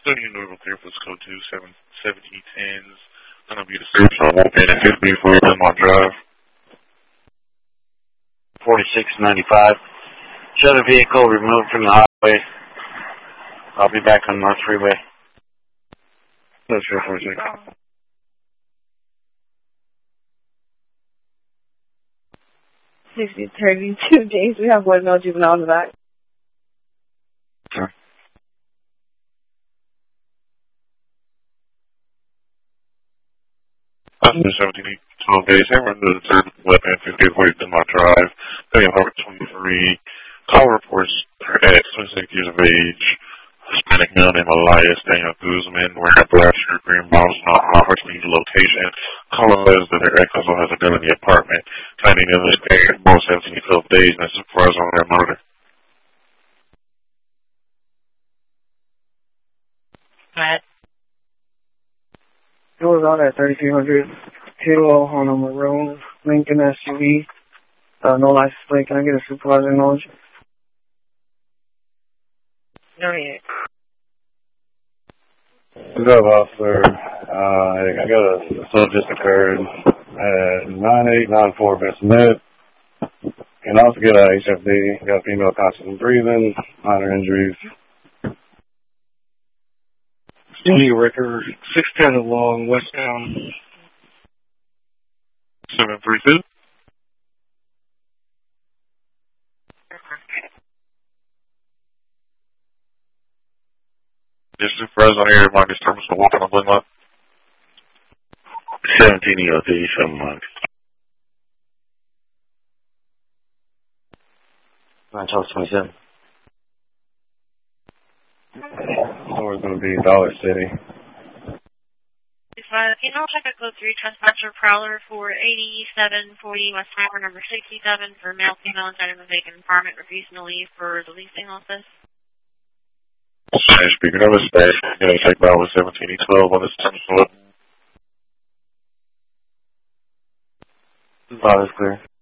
So you know, clear for code 21710s. I'm going to be the service on 150 for Belmont Drive. 4695. Shutter vehicle removed from the highway. I'll be back on North Freeway. That's your 46. 6032 days. We have one male juvenile in the back. Sure. After 1712 days, hammer into the third weapon, 5840 Belmont Drive. They have over 23. Call reports her ex, 26 years of age. Hispanic male named Elias Daniel Guzman, wearing a black shirt, green blouse, not offers me the location. Caller says that her ex also has a gun in the apartment, claiming that it was both 17 to 12 days and a supervisor on their murder. Alright. It was out at 3300 Halo on a maroon Lincoln SUV. No license plate. Can I get a supervisor knowledge? No need. What's up, officer? I got a assault just occurred at 9894 Bessemet. Can also get a HFD. Got a female conscious and breathing, minor injuries. New record 610 along westbound. 732. Your supervisor on here, Marcus Thomas, to walk on the blue line. 17 EOT, 7 months. 91227. Store's going to be Dollar City. Female check at code 3, transponder prowler for 8740 West Tower, number 67, for male, female inside of a vacant apartment, refusing to leave for the leasing office. Speaking of a state, going to take Bravo 1712 on this time slip. Ball is clear.